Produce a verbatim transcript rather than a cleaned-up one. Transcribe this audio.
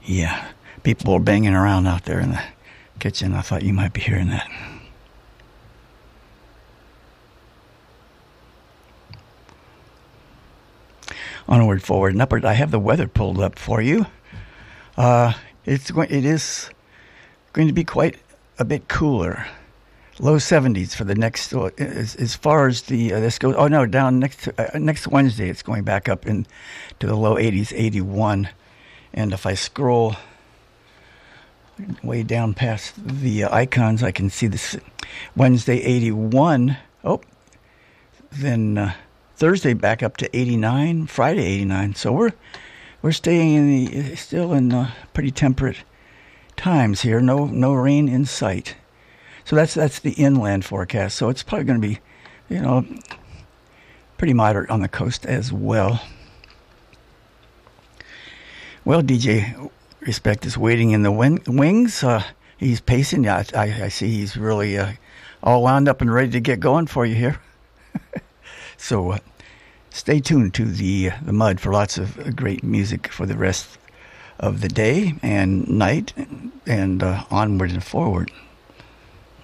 Yeah, people are banging around out there in the kitchen. I thought you might be hearing that. Onward, forward, and upward. I have the weather pulled up for you. Uh, it's going. It is going to be quite a bit cooler. Low seventies for the next. As, as far as the uh, this goes. Oh no, down next uh, next Wednesday. It's going back up in to the low eighties, eighty-one. And if I scroll way down past the uh, icons, I can see this Wednesday eighty-one. Oh, then. Uh, Thursday back up to eighty-nine, Friday eighty-nine. So we're we're staying in the still in uh, pretty temperate times here. No no rain in sight. So that's that's the inland forecast. So it's probably going to be, you know, pretty moderate on the coast as well. Well, D J Respect is waiting in the win- wings. Uh, he's pacing. Yeah, I, I see he's really uh, all wound up and ready to get going for you here. So uh, stay tuned to the the Mud for lots of uh, great music for the rest of the day and night and uh, onward and forward.